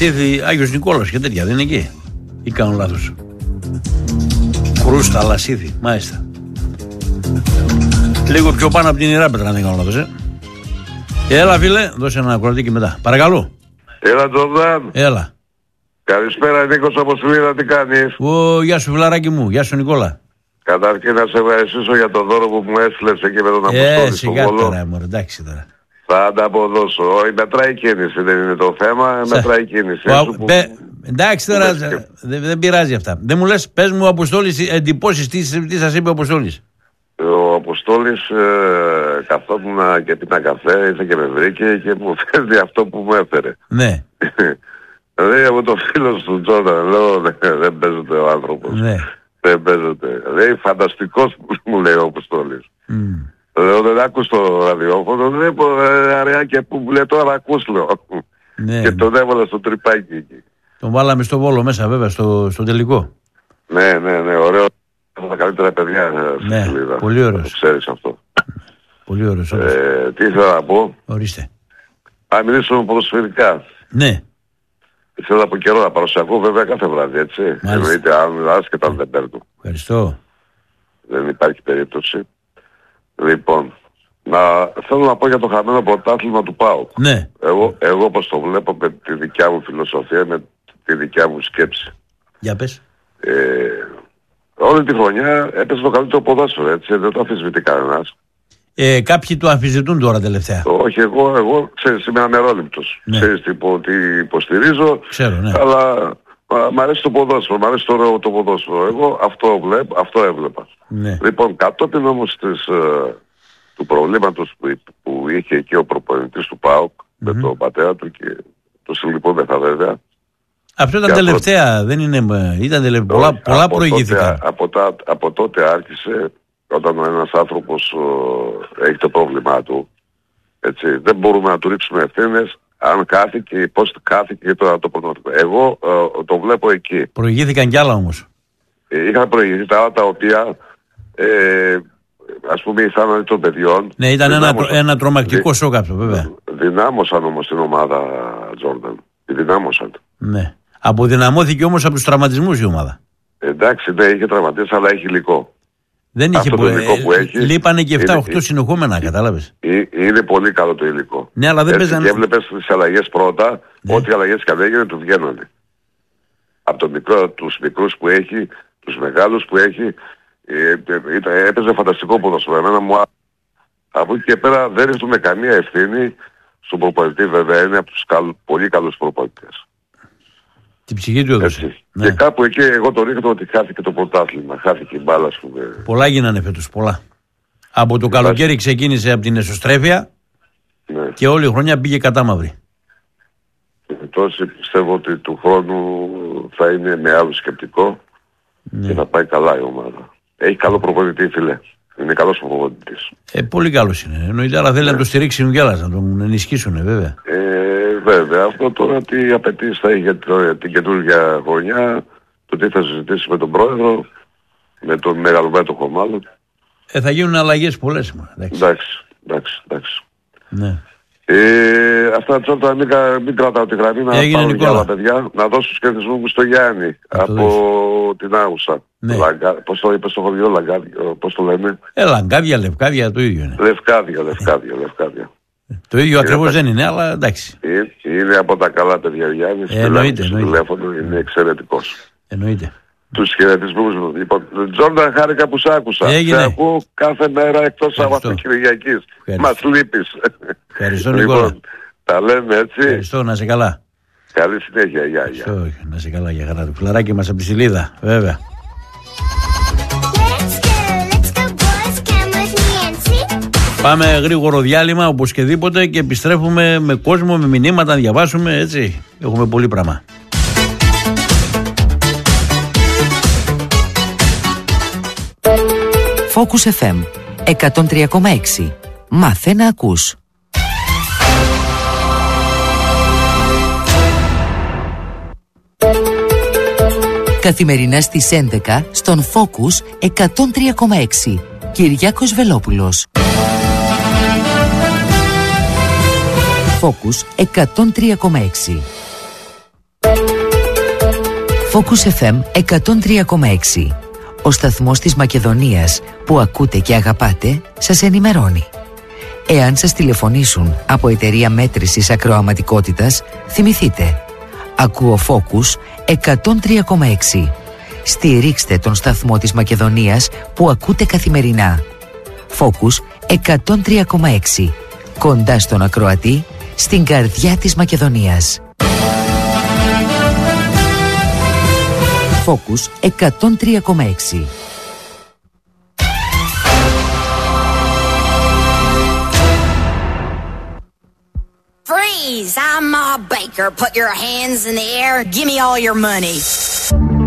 Λασίδη, Άγιος Νικόλαος και τέτοια, δεν είναι εκεί? Ή κάνω λάθος? Κρούστα, Λασίδη, μάλιστα. Λίγο πιο πάνω από την Ιράπετρα, αν δεν κάνω λάθος, Έλα, φίλε, δώσε ένα ακροατή και μετά. Παρακαλώ. Έλα, Τζορδάν. Έλα. Καλησπέρα, Νίκος από Σλίδα, τι κάνεις? Γεια σου, φιλαράκι μου, γεια σου, Νικόλα. Καταρχήν να σε ευχαριστήσω για τον δώρο που μου έστειλες εκεί με τον Αποστόλη στο Βόλο. Τώρα, μωρέ, εντάξει τώρα. Θα ανταποδώσω. Μετράει κίνηση, δεν είναι το θέμα. Μετράει κίνηση. Εντάξει τώρα, δεν πειράζει αυτά. Δεν μου λες, πες μου, Αποστόλης, εντυπώσεις, τι σας είπε ο Αποστόλης? Ο Αποστόλης καθόμουν και πίνα καφέ, ήρθε και με βρήκε και μου φέρνει αυτό που μου έφερε. Ναι. Λέει από το φίλο του Τζόρνταν, λέω δεν παίζεται ο άνθρωπος. Ναι. Δεν παίζεται. Λέει φανταστικός μου λέει ο Αποστόλης. Λέω δεν άκους το ραδιόφωνο, δεν πω αριάκια που μου λέει τώρα ακούς λέω. Ναι. Και τον έβαλα στο τρυπάκι εκεί. Τον βάλαμε στο Βόλο μέσα βέβαια, στο τελικό. Ναι, ωραίο. Από τα καλύτερα παιδιά στη Σλίδα. Πολύ ωραίος. Το ξέρεις αυτό. Πολύ ωραίος. Τι ήθελα να πω? Ορίστε. Αν μιλήσουμε ποδοσφαιρικά. Ναι. Θέλω από καιρό να παρουσιακώ βέβαια κάθε βράδυ, έτσι. Εννοείται αν άσχετα αν δεν παίρνω. Ευχαριστώ. Δεν υπάρχει περίπτωση. Λοιπόν, θέλω να πω για το χαμένο πρωτάθλημα του ΠΑΟΚ. Ναι. Εγώ όπως το βλέπω με τη δικιά μου φιλοσοφία, με τη δικιά μου σκέψη. Για πες. Όλη τη χρονιά έπαιζε το καλύτερο ποδόσφαιρο, έτσι. Δεν το αμφισβητεί κανένας. Κάποιοι το αμφισβητούν τώρα τελευταία. Όχι, εγώ ξέρεις, είμαι αμερόληπτος. Ναι. Ξέρεις τι υποστηρίζω. Ξέρω, ναι. Αλλά μ' αρέσει το ποδόσφαιρο, μ' αρέσει το ποδόσφαιρο. Εγώ αυτό έβλεπα. Ναι. Λοιπόν, κατόπιν όμως του προβλήματος που είχε εκεί ο προπονητής του ΠΑΟΚ με τον πατέρα του και το συλληπώμεθα βέβαια. Αυτό ήταν τελευταία, δεν είναι. Ήταν τελευταία. Πολλά προηγήθηκαν. Από τότε άρχισε, όταν ένας άνθρωπος έχει το πρόβλημά του, έτσι, δεν μπορούμε να του ρίξουμε ευθύνες αν χάθηκε, πώς χάθηκε και το πρωτόθλημα. Εγώ το βλέπω εκεί. Προηγήθηκαν κι άλλα όμως. Είχαν προηγηθεί τα άλλα τα οποία, ας πούμε, οι θάνατοι των παιδιών. Ναι, ήταν ένα τρομακτικό σοκ αυτό, βέβαια. Δυνάμωσαν όμως την ομάδα, Τζόρνταν. Τη δυνάμωσαν. Ναι. Αποδυναμώθηκε όμως από τους τραυματισμούς η ομάδα. Εντάξει, ναι, είχε τραυματίες, αλλά έχει υλικό. Δεν είχε λείπανε και 7-8 συνεχόμενα, κατάλαβες. Είναι πολύ καλό το υλικό. Ναι, αλλά δεν παίζανε. Και έβλεπες τις αλλαγές πρώτα, ό,τι αλλαγές και αν έγινε του βγαίνανε. Από τους μικρούς που έχει, τους μεγάλους που έχει, έπαιζε φανταστικό ποδόσφαιρο. Εμένα μου από εκεί και πέρα δεν ρίχνουμε καμία ευθύνη στον προπονητή, βέβαια είναι από τους πολύ καλούς προπονητές. Την ψυχή του έδωσε. Ναι. Και κάπου εκεί εγώ το ρίχνω ότι χάθηκε το πρωτάθλημα. Χάθηκε η μπάλα, ας πούμε. Πολλά γίνανε φέτος, πολλά. Από το καλοκαίρι ξεκίνησε από την εσωστρέφεια και όλη η χρονιά πήγε κατάμαυρη. Τόσο πιστεύω ότι του χρόνου θα είναι με άλλο σκεπτικό και θα πάει καλά η ομάδα. Έχει καλό προπονητή, φίλε. Είναι καλός προπονητής. Πολύ καλός είναι. Εννοείται, αλλά θέλει να το στηρίξουν κιόλας, να τον ενισχύσουν, βέβαια. Βέβαια, αυτό τώρα τι απαιτήσει θα έχει για την καινούργια χρονιά, το τι θα συζητήσει με τον πρόεδρο, με τον μεγαλομέτωχο μάλλον. Θα γίνουν αλλαγές πολλές. Εντάξει. Ναι. Αυτά τσόρτα μην κρατάω τη γραμμή, να πάω για άλλα παιδιά, να δώσω τους κερδισμούς μου στο Γιάννη από την Άγουσα. Ναι. Πώς το είπες στο χωριό, πώς το λέμε? Λαγκάδια, Λευκάδια, το ίδιο είναι. Λευκάδια. Το ίδιο ακριβώς δεν είναι, αλλά εντάξει. Είναι από τα καλά παιδιά Γιάννης, εννοείται. Στο τηλέφωνο είναι εξαιρετικός. Εννοείται. Τους χαιρετισμούς μου. Λοιπόν, Τζόρνταν, χάρηκα που σ' άκουσα. Σε ακούω κάθε μέρα εκτός από Κυριακής. Μας λείπεις. Ευχαριστώ, Νικόλα. Τα λέμε έτσι. Ευχαριστώ, να σε καλά. Καλή συνέχεια, γεια. Να σε καλά, για χαρά του. Φιλαράκι μας από τη Σιλίδα, βέβαια. Πάμε γρήγορο διάλειμμα οπωσδήποτε και επιστρέφουμε με κόσμο, με μηνύματα να διαβάσουμε, έτσι. Έχουμε πολύ πράγμα. Focus FM 103,6. Μάθε να ακούς. Καθημερινά στις 11 στον Focus 103,6. Κυριάκος Βελόπουλος. Focus 103,6. Focus FM 103,6. Ο σταθμός της Μακεδονίας που ακούτε και αγαπάτε σας ενημερώνει. Εάν σας τηλεφωνήσουν από εταιρεία μέτρησης ακροαματικότητας, θυμηθείτε. Ακούω Focus 103,6. Στηρίξτε τον σταθμό της Μακεδονίας που ακούτε καθημερινά. Focus 103,6. Κοντά στον ακροατή, στην καρδιά της Μακεδονίας. Focus 103,6. Freeze! I'm Ma Baker. Put your hands in the air. Give me all your money.